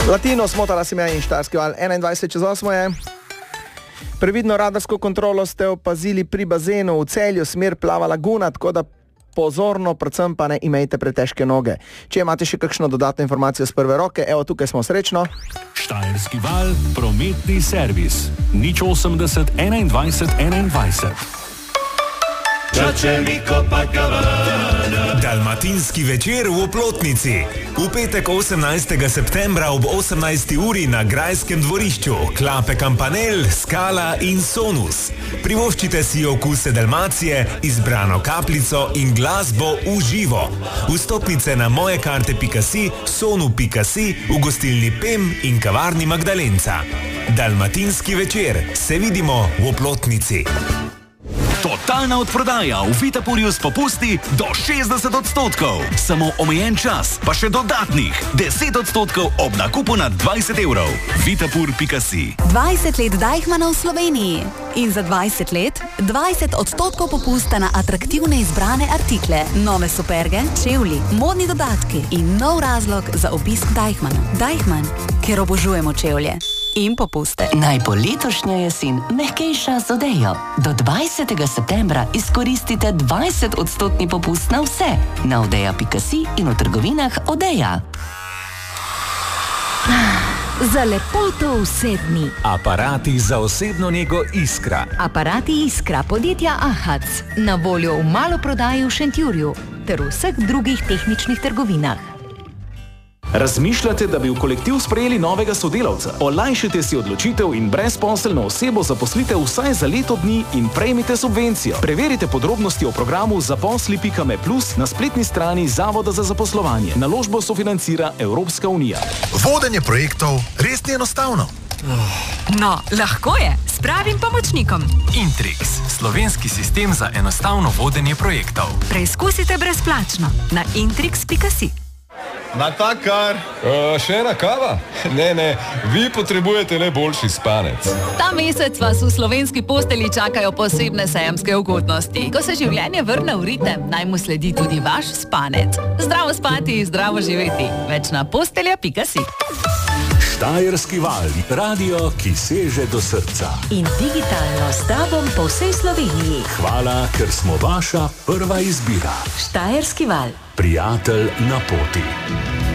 Latino, smotala si me in Štajerski val 21:08 je. Previdno radarsko kontrolo ste opazili pri bazenu v Celju, smer Plava laguna, tako da pozorno, predvsem pa ne imejte pretežke noge. Če imate še kakšno dodatno informacijo z prve roke, evo tukaj smo, srečno. Štajerski val, prometni servis. 080 21 21. Dalmatinski večer v Oplotnici. V petek 18. septembra ob 18. uri na Grajskem dvorišču. Klape Kampanel, Skala in Sonus. Privoščite si okuse Dalmacije, izbrano kapljico in glasbo v živo. Vstopnice na mojekarte.si, sonu.si, v gostilni Pem in kavarni Magdalenca. Dalmatinski večer. Se vidimo v Oplotnici. Totalna odprodaja v Vitapurju s popusti do 60%. Samo omejen čas, pa še dodatnih 10% ob nakupu na 20 evrov. Vitapur.si. 20 let Deichmanna v Sloveniji. In za 20 let 20% popusta na atraktivne izbrane artikle, nove superge, čevlji, modni dodatki in nov razlog za obisk Deichmanna. Deichmann, ker obožujemo čevlje. In popuste. Naj bo letošnja jesen mehkejša z Odejo. Do 20. septembra izkoristite 20% popust na vse. Na odeja.si in v trgovinah Odeja. Za lepoto vse dni. Aparati za osebno nego Iskra. Aparati Iskra podjetja Ahac. Na voljo v maloprodaji v Šentjurju ter v vseh drugih tehničnih trgovinah. Razmišljate, da bi v kolektiv sprejeli novega sodelavca? Olajšajte si odločitev in brezposelno osebo zaposlite vsaj za leto dni in prejmite subvencijo. Preverite podrobnosti o programu zaposli.me plus na spletni strani Zavoda za zaposlovanje. Naložbo sofinancira Evropska unija. Vodenje projektov res ni enostavno. No, lahko je, s pravim pomočnikom. Intrix, slovenski sistem za enostavno vodenje projektov. Preizkusite brezplačno na intrix.si. Natakar! Še ena kava? Ne, vi potrebujete le boljši spanec. Ta mesec vas v slovenski posteli čakajo posebne sejemske ugodnosti. Ko se življenje vrne v ritem, naj mu sledi tudi vaš spanec. Zdravo spati, zdravo živeti. Več na postelja.si. Štajerski val, radio, ki seže do srca. In digitalno s tobom po vsej Sloveniji. Hvala, ker smo vaša prva izbira. Štajerski val. Prijatelj na poti.